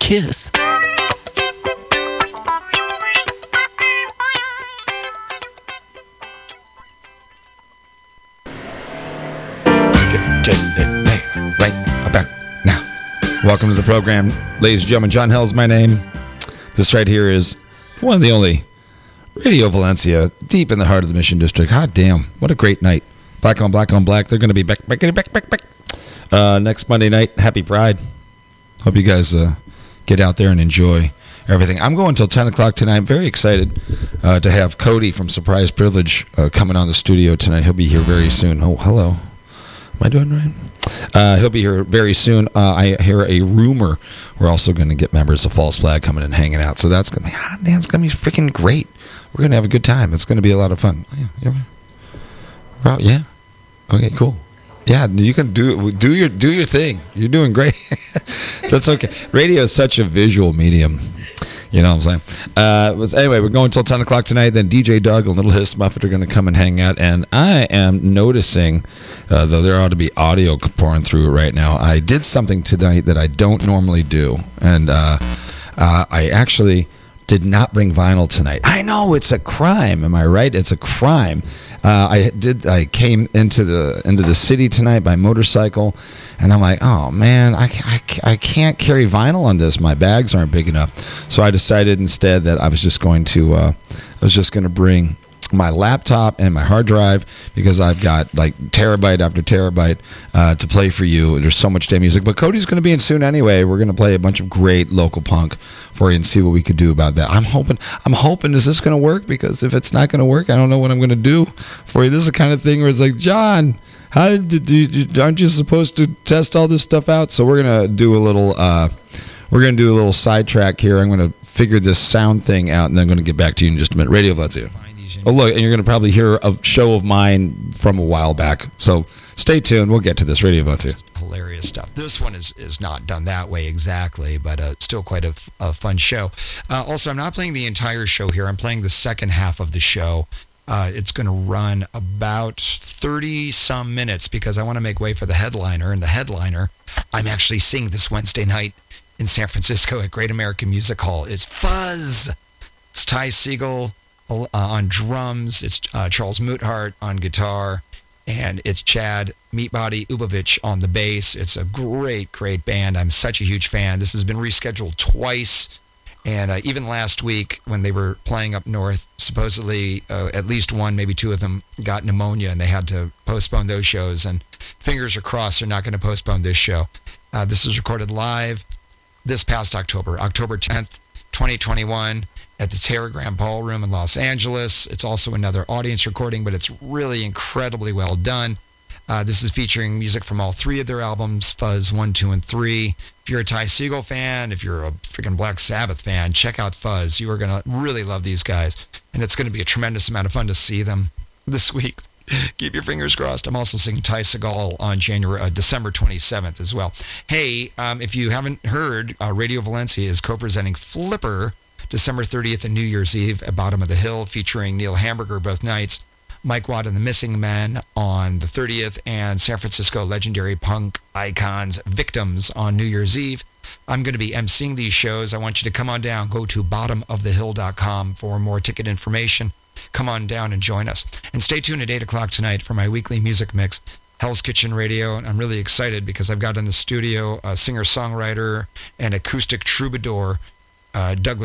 Kiss. Right about now. Welcome to the program, ladies and gentlemen. John Hell's my name. This right here is one of the only Radio Valencia, deep in the heart of the Mission District. Hot damn, what a great night. Black on black on black. They're going to be back. Next Monday night. Happy Pride. Hope you guys get out there and enjoy everything. I'm going until 10 o'clock tonight. I'm very excited to have Cody from Surprise Privilege coming on the studio tonight. He'll be here very soon. Oh, hello. Am I doing right? He'll be here very soon. I hear a rumor we're also going to get members of False Flag coming and hanging out. So that's going to be hot, man. It's going to be freaking great. We're going to have a good time. It's going to be a lot of fun. Yeah. Okay, cool. Yeah, you can do your thing. You're doing great. That's okay. Radio is such a visual medium. You know what I'm saying? Anyway, we're going until 10 o'clock tonight. Then DJ Doug and Little Hiss Muffet are going to come and hang out. And I am noticing, though there ought to be audio pouring through it right now, I did something tonight that I don't normally do. And I actually did not bring vinyl tonight. I know, it's a crime. Am I right? It's a crime. I came into the city tonight by motorcycle, and I'm like, oh man, I can't carry vinyl on this. My bags aren't big enough. So I decided instead that I was just going to bring my laptop and my hard drive, because I've got like terabyte after terabyte to play for you. There's so much damn music. But Cody's going to be in soon anyway. We're going to play a bunch of great local punk for you and see what we could do about that. I'm hoping is this going to work? Because if it's not going to work, I don't know what I'm going to do for you. This is the kind of thing where it's like, John, aren't you supposed to test all this stuff out? So we're going to do a little sidetrack here. I'm going to figure this sound thing out, and then I'm going to get back to you in just a minute. Radio Valencia. Oh, look, and you're going to probably hear a show of mine from a while back. So stay tuned. We'll get to this. Radio Valencia. Hilarious stuff. This one is not done that way exactly, but still quite a fun show. Also, I'm not playing the entire show here. I'm playing the second half of the show. It's going to run about 30-some minutes because I want to make way for the headliner. And the headliner, I'm actually seeing this Wednesday night in San Francisco at Great American Music Hall, is Fuzz. It's Ty Segall on drums, it's Charles Muthart on guitar, and it's Chad Meatbody Ubovich on the bass. It's a great band. I'm such a huge fan. This has been rescheduled twice, and even last week when they were playing up north, supposedly at least one, maybe two of them got pneumonia, and they had to postpone those shows, and fingers are crossed they're not going to postpone this show. This was recorded live this past October 10th, 2021, at the Terragram Ballroom in Los Angeles. It's also another audience recording, but it's really incredibly well done. This is featuring music from all three of their albums, Fuzz 1, 2, and 3. If you're a Ty Segall fan, if you're a freaking Black Sabbath fan, check out Fuzz. You are going to really love these guys, and it's going to be a tremendous amount of fun to see them this week. Keep your fingers crossed. I'm also seeing Ty Segall on December 27th as well. Hey, if you haven't heard, Radio Valencia is co-presenting Flipper December 30th and New Year's Eve at Bottom of the Hill, featuring Neil Hamburger both nights, Mike Watt and the Missing Men on the 30th, and San Francisco legendary punk icons Victims on New Year's Eve. I'm going to be emceeing these shows. I want you to come on down. Go to bottomofthehill.com for more ticket information. Come on down and join us. And stay tuned at 8 o'clock tonight for my weekly music mix, Hell's Kitchen Radio. And I'm really excited because I've got in the studio a singer-songwriter and acoustic troubadour, Douglas